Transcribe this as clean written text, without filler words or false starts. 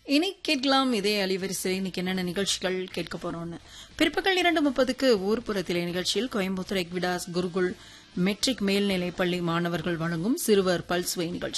இனி கேட்கலாம் இதே அலைவரிசை. இன்னைக்கு என்னென்ன நிகழ்ச்சிகள் கேட்க போறோம்னு. பிற்பகல் 2:30க்கு ஊர்ப்புறத்திலே நிகழ்ச்சியில் கோயம்புத்தூர் எக்விடாஸ் குருகுல் மெட்ரிக் மேல்நிலைப் பள்ளி மாணவர்கள் வழங்கும் சிறுவர் பல்சுவை நிகழ்ச்சி.